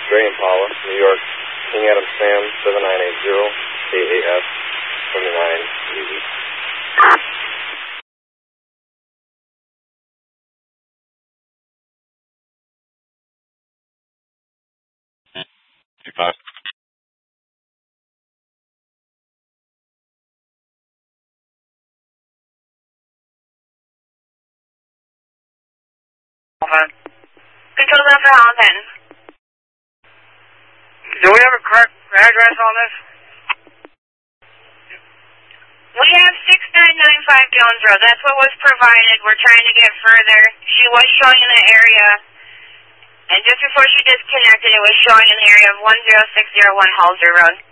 Gray Impala, New York, King Adam Sam, 7980, KAF, 29 Easy. Five. Control for Hamilton. Do we have a correct address on this? We have 6995 Jones Road. That's what was provided. We're trying to get further. She was showing in the area, and just before she disconnected, it was showing in the area of 10601 Halser Road.